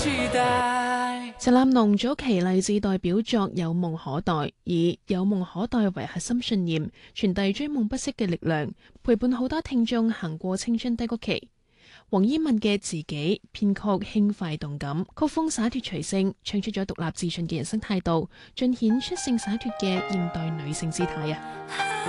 陳立農早期勵志代表作《有夢可待》，以有夢可待為核心信念，傳遞追夢不息嘅力量，陪伴好多聽眾行過青春低谷期。黃依敏嘅自己編曲輕快動感，曲風灑脫隨性，唱出咗獨立自信嘅人生態度，盡顯出性灑脫嘅現代女性姿態啊！